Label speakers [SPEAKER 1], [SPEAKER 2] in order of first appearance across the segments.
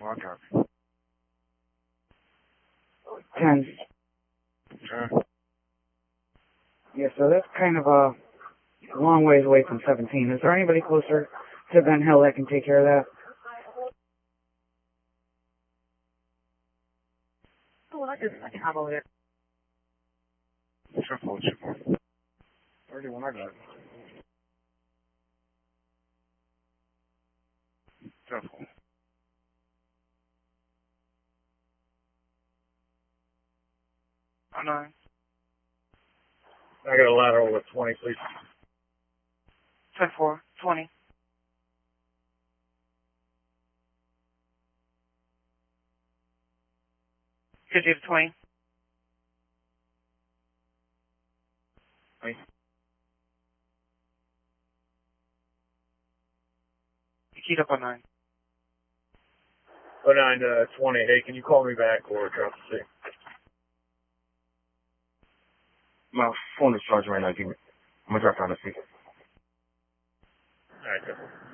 [SPEAKER 1] I'll drop you.
[SPEAKER 2] 10.
[SPEAKER 1] Sure.
[SPEAKER 2] Yeah, so that's kind of a long ways away from 17. Is there anybody closer to Ben Hill that can take care of that?
[SPEAKER 3] Oh, I can hop over there.
[SPEAKER 1] Sure, hold you. 31, I got it. Careful. Oh, 9.
[SPEAKER 4] I got a lateral with 20, please.
[SPEAKER 3] 10-4, 20. Could you have 20?
[SPEAKER 4] Thanks.
[SPEAKER 3] You keyed up on 9.
[SPEAKER 4] 09 to 20. Hey, can you call me back or drop the 6?
[SPEAKER 1] My phone is charging right now. Give me. I'm gonna drop down the 6.
[SPEAKER 4] Alright, go.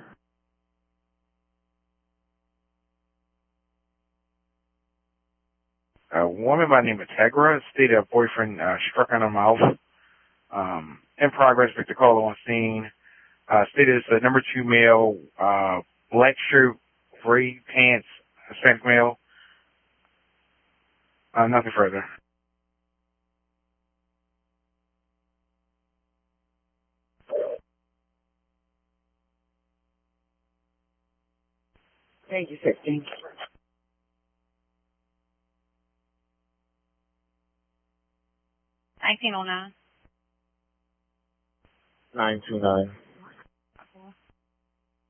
[SPEAKER 1] A woman by the name of Tegra stated a boyfriend struck her in the mouth. In progress, Victor Carlo on scene. Stated it's a number 2 male, black shirt, gray pants, Hispanic male. Nothing further.
[SPEAKER 2] Thank you, 16.
[SPEAKER 3] 1909.
[SPEAKER 4] 929.